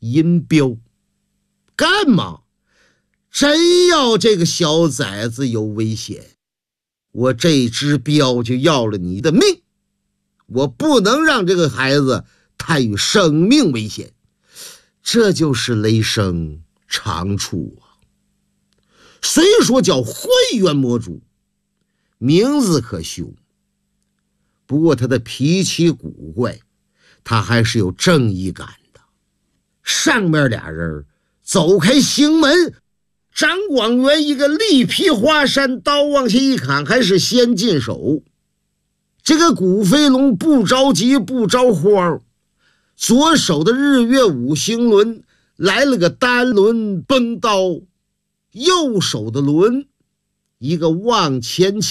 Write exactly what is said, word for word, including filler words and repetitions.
银镖。干嘛？真要这个小崽子有危险，我这支镖就要了你的命。我不能让这个孩子参与生命危险。这就是雷声长处啊。虽说叫混元魔主，名字可凶，不过他的脾气古怪，他还是有正义感的。上面俩人走开行门，张广元一个力劈华山，刀往下一砍，还是先进手。这个古飞龙不着急不着慌，左手的日月五行轮来了个单轮崩刀，右手的轮一个往前